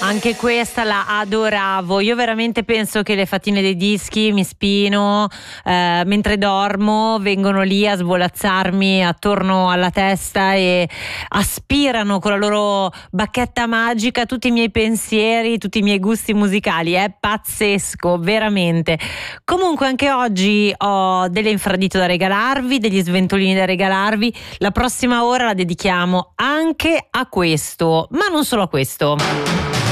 Anche questa la adoravo. Io veramente penso che le fattine dei dischi mi spino mentre dormo, vengono lì a svolazzarmi attorno alla testa e aspirano con la loro bacchetta magica tutti i miei pensieri, tutti i miei gusti musicali. È pazzesco, veramente. Comunque anche oggi ho delle infradito da regalarvi, degli sventolini da regalarvi. La prossima ora la dedichiamo anche a questo, ma non solo a questo.